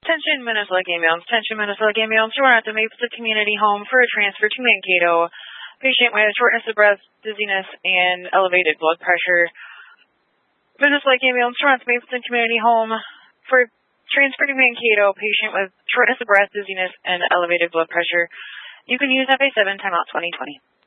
Attention Minnesota Gambians. Attention Minnesota Gambians. You are at the Mapleton Community Home for a transfer to Mankato. Patient with shortness of breath, dizziness, and elevated blood pressure. Minnesota Gambians. You are at the Mapleton Community Home for transfer to Mankato. Patient with shortness of breath, dizziness, and elevated blood pressure. You can use FA7 timeout 2020.